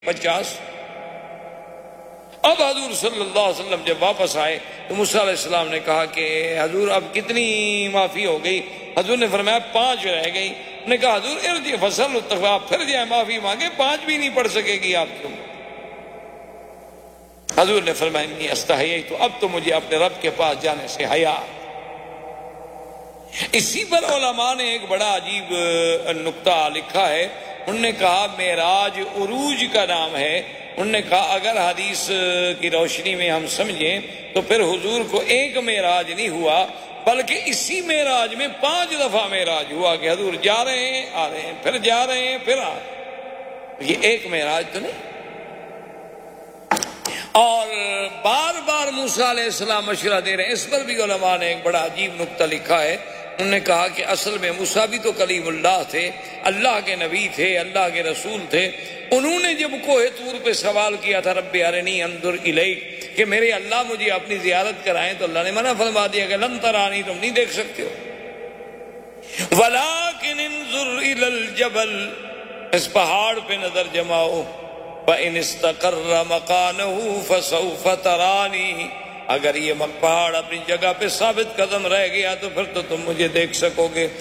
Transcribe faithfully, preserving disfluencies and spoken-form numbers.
پچاس۔ اب حضور صلی اللہ علیہ وسلم جب واپس آئے تو موسیٰ علیہ السلام نے کہا کہ حضور اب کتنی معافی ہو گئی؟ حضور نے فرمایا پانچ رہ گئی۔ انہوں نے کہا حضور ارجع فصل التقوا، پھر جائے معافی مانگے، پانچ بھی نہیں پڑھ سکے گی آپ کیوں؟ حضور نے فرمایا انی استحییت، تو اب تو مجھے اپنے رب کے پاس جانے سے حیا۔ اسی پر علماء نے ایک بڑا عجیب نکتہ لکھا ہے، انہوں نے کہا معراج عروج کا نام ہے۔ انہوں نے کہا اگر حدیث کی روشنی میں ہم سمجھیں تو پھر حضور کو ایک معراج نہیں ہوا بلکہ اسی معراج میں پانچ دفعہ معراج ہوا کہ حضور جا رہے ہیں آ رہے ہیں، پھر جا رہے ہیں پھر آ رہے ہیں۔ یہ ایک معراج تو نہیں۔ اور بار بار موسیٰ علیہ السلام مشورہ دے رہے ہیں۔ اس پر بھی علماء نے ایک بڑا عجیب نکتہ لکھا ہے، انہوں نے کہا کہ اصل میں موسیٰ بھی تو کلیم اللہ تھے، اللہ کے نبی تھے، اللہ کے رسول تھے۔ انہوں نے جب کوہ طور پہ سوال کیا تھا رب ارنی انظر الیک، کہ میرے اللہ مجھے اپنی زیارت کرائیں، تو اللہ نے منع فرما دیا کہ لن ترانی، تم نہیں دیکھ سکتے ہو، ولیکن انظر الی الجبل، اس پہاڑ پہ نظر جماؤ، فإن استقر مکانہ فسوف ترانی، اگر یہ پہاڑ اپنی جگہ پہ ثابت قدم رہ گیا تو پھر تو تم مجھے دیکھ سکو گے۔